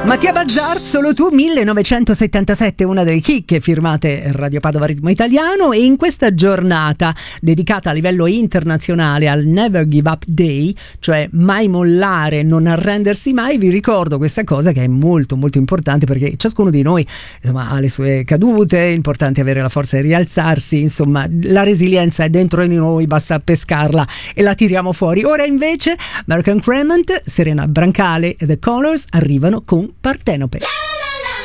Mattia Bazzar, Solo tu, 1977, una delle chicche firmate Radio Padova Ritmo Italiano, e in questa giornata dedicata a livello internazionale al Never Give Up Day, cioè mai mollare, non arrendersi mai, vi ricordo questa cosa che è molto molto importante, perché ciascuno di noi insomma ha le sue cadute, è importante avere la forza di rialzarsi, insomma la resilienza è dentro di noi, basta pescarla e la tiriamo fuori. Ora invece American Cremant, Serena Brancale e The Colors arrivano con Partenope.